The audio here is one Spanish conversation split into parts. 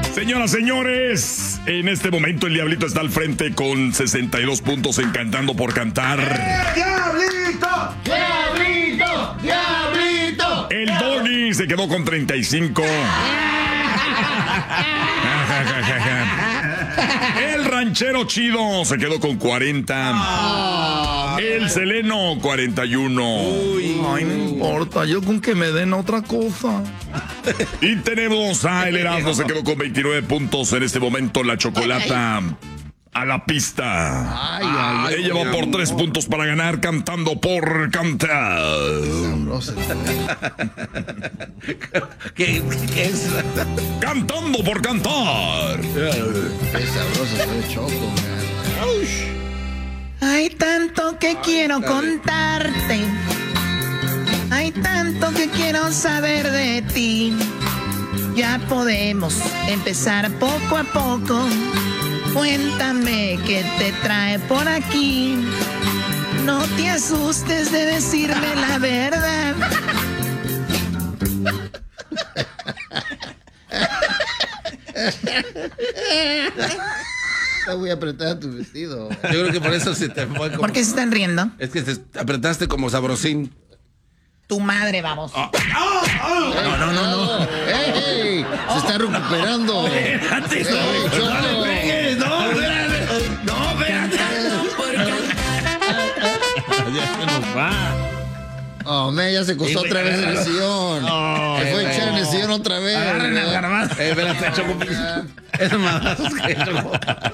Señoras, señores, en este momento el Diablito está al frente con 62 puntos en Cantando por Cantar. ¡Diablito! ¡Diablito! ¡Diablito! El Doggy se quedó con 35. El Ranchero Chido se quedó con 40. El Seleno, 41. Ay, no importa, yo con que me den otra cosa. Y tenemos a El Erasmo, se quedó con 29 puntos. En este momento la Chocolata a la pista. Ella va por 3 puntos para ganar Cantando por Cantar. ¿Qué es? Cantando por Cantar. Qué sabroso se ve Choco, man. Hay tanto que quiero contarte. Hay tanto que quiero saber de ti. Ya podemos empezar poco a poco. Cuéntame qué te trae por aquí. No te asustes de decirme la verdad. Está muy apretada tu vestido. Yo creo que por eso se te fue como... ¿Por qué se están riendo? Es que te apretaste como sabrosín. Tu madre, vamos. No. ¡Ey! Se está recuperando. Espérate, no le pegues, no, espérate. No, espérate. Ya se nos va. Oh, man, ya se costó otra vez el sillón. Se fue a echar en el sillón otra vez. Agarren al garbanzo. Espérate, Choco. Es más que Choco.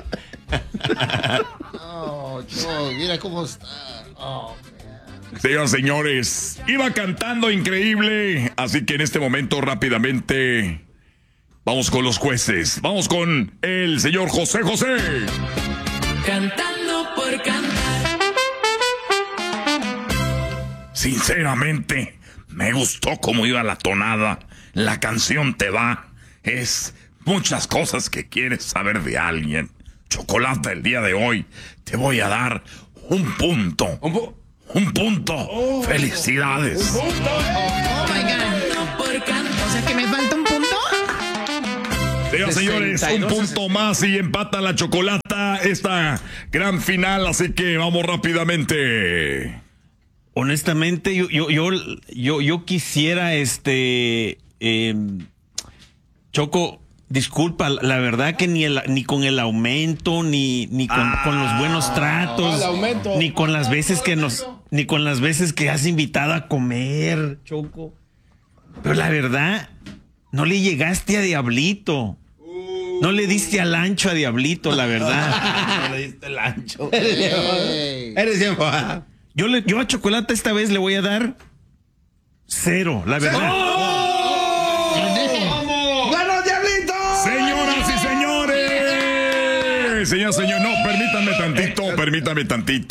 Oh, Choco, mira cómo está. Oh, Señoras, señores, iba cantando increíble, así que en este momento rápidamente vamos con los jueces. Vamos con el señor José José. Cantando por Cantar. Sinceramente, me gustó cómo iba la tonada. La canción te va. Es muchas cosas que quieres saber de alguien. Chocolate, el día de hoy te voy a dar un punto. Un punto. Felicidades. Oh my God. O sea que me falta un punto. Señoras, señores, un punto más y empata la Chocolata esta gran final, así que vamos rápidamente. Honestamente, yo quisiera, Choco, disculpa, la verdad que ni con el aumento, ni con los buenos tratos, ni con las veces que has invitado a comer, Choco. Pero la verdad, no le llegaste a Diablito. No le diste al ancho a Diablito, la verdad. No le diste al ancho. Eres tiempo. Yo a Chocolata esta vez le voy a dar 0, la verdad. ¡Bueno, Diablito! Señoras y señores. Señor, no, permítame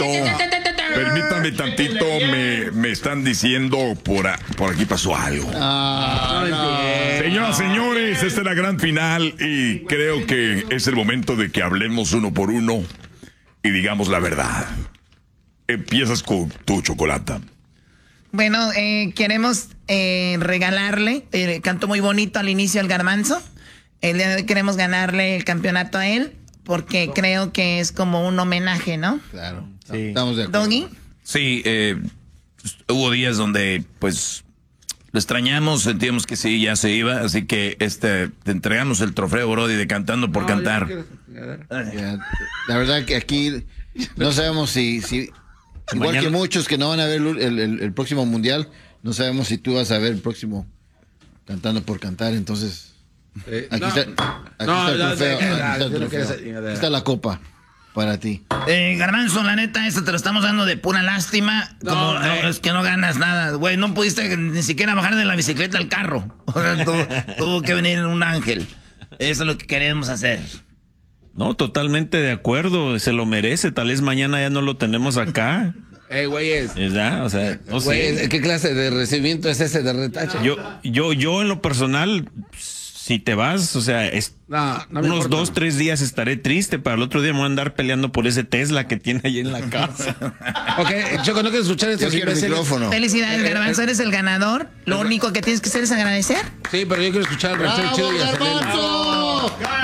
tantito. Me están diciendo por aquí pasó algo. Señoras, señores, esta es la gran final y creo que es el momento de que hablemos uno por uno y digamos la verdad. Empiezas con tu Chocolata. Bueno, queremos regalarle, cantó muy bonito al inicio el Garbanzo. El día de hoy queremos ganarle el campeonato a él porque creo que es como un homenaje, ¿no? claro. Sí. Estamos de acuerdo. ¿Doggy? Sí, hubo días donde, pues, lo extrañamos, sentíamos que sí, ya se iba, así que te entregamos el trofeo, Brody, de Cantando por Cantar. Ya, la verdad que aquí no sabemos si igual Mañana. que muchos que no van a ver el próximo mundial, no sabemos si tú vas a ver el próximo Cantando por Cantar, entonces aquí está el trofeo, aquí está la copa para ti. Garbanzo, la neta, esto te lo estamos dando de pura lástima. Es que no ganas nada. Güey, no pudiste ni siquiera bajar de la bicicleta al carro. O sea, tuvo que venir un ángel. Eso es lo que queremos hacer. No, totalmente de acuerdo, se lo merece, tal vez mañana ya no lo tenemos acá. Güeyes. ¿Verdad? O sea, no sé. Güey, ¿qué clase de recibimiento es ese de retache? Yo en lo personal, si te vas, o sea, No me unos importa. 2-3 días estaré triste, para el otro día me voy a andar peleando por ese Tesla que tiene ahí en la casa. Ok, Choco, no quiero escuchar Yo estos quiero el imbéciles. micrófono. Felicidades, Garbanzo, eres el ganador. Lo único que tienes que hacer es agradecer. Sí, pero yo quiero escuchar al ranchero chido y a Selena.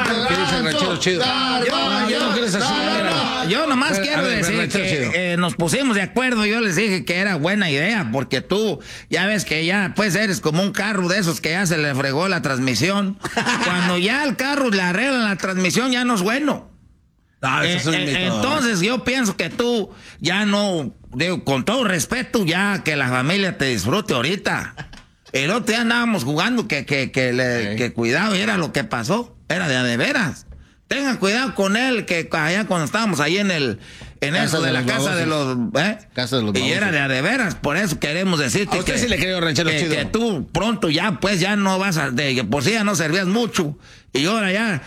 chido. Yo nomás quiero decir que nos pusimos de acuerdo. Yo les dije que era buena idea, porque tú ya ves que ya pues eres como un carro de esos que ya se le fregó la transmisión. Cuando ya al carro le arreglan la transmisión, ya no es bueno. Entonces yo pienso que tú ya no, digo, con todo respeto, ya que la familia te disfrute ahorita. El otro día andábamos jugando que cuidado, y era lo que pasó, era de veras. Tengan cuidado con él, que allá cuando estábamos ahí en eso de la casa de los... Casa de los y era de veras, por eso queremos decirte a usted sí le creo, ranchero chido. Que tú pronto ya, pues ya no vas a... por si ya no servías mucho, y ahora ya,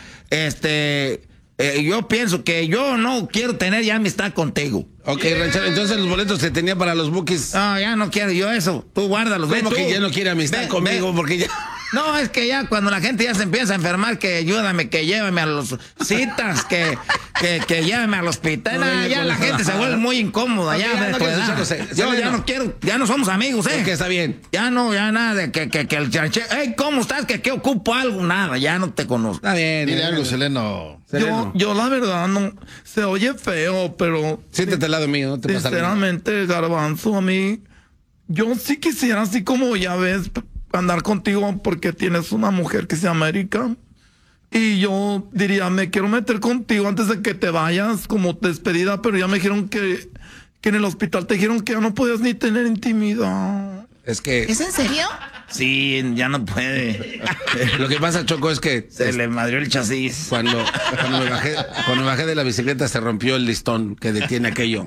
yo pienso que yo no quiero tener ya amistad contigo. Ok, ranchero, entonces los boletos que tenía para los Bookies. No, ya no quiero yo eso. Tú guárdalos. ¿Cómo que ya no quiere amistad conmigo? Porque ya... No, es que ya cuando la gente ya se empieza a enfermar, que ayúdame, que llévame a los citas, que llévame al hospital. No, ya la gente se vuelve muy incómoda. Okay, yo ya no quiero, ya no somos amigos, Que está bien. Ya nada de que el chanche. Hey, ¿cómo estás? Que ocupo algo, nada, ya no te conozco. Está bien. Dile algo, Seleno. Yo la verdad no, se oye feo, pero... Siéntate al lado mío, no te pasa nada. Sinceramente, Garbanzo, a mí, yo sí quisiera, así como ya ves, andar contigo porque tienes una mujer que se llama Erika. Y yo diría, me quiero meter contigo antes de que te vayas como despedida, pero ya me dijeron que en el hospital te dijeron que ya no podías ni tener intimidad. Es que... ¿Es en serio? Sí, ya no puede. Lo que pasa, Choco, es que... Se le madrió el chasis. Cuando me bajé de la bicicleta se rompió el listón que detiene aquello.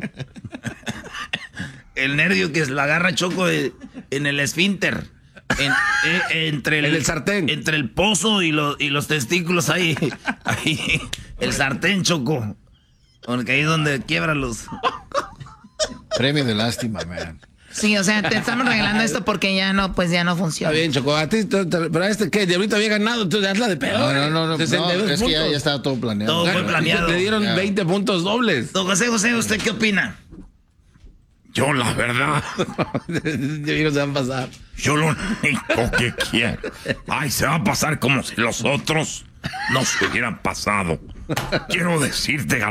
El nervio que la agarra, Choco, en el esfínter. Entre el sartén. Entre el pozo y los testículos ahí. El sartén, Choco. Porque ahí es donde quiebran los... Premio de lástima, man. Sí, o sea, te estamos regalando esto porque ya no funciona. Está bien, Choco. A ti, pero a este, ¿qué? Diablito había ganado, entonces hazla de peor. No, es que ya estaba todo planeado. Todo fue planeado. Le dieron 20 puntos dobles. Don José, ¿usted qué opina? Yo, la verdad, se van a pasar. yo lo único que quiero... Ay, se va a pasar como si los otros no se hubieran pasado. Quiero decirte,